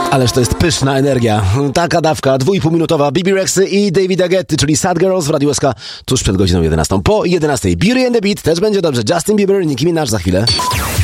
Ależ to jest pyszna energia. Taka dawka 2,5-minutowa Bibi Rexy i Davida Getty, czyli Sad Girls w Radiu SK tuż przed godziną 11. Po 11. Beauty and the Beat też będzie dobrze. Justin Bieber, Nicki Minaj za chwilę.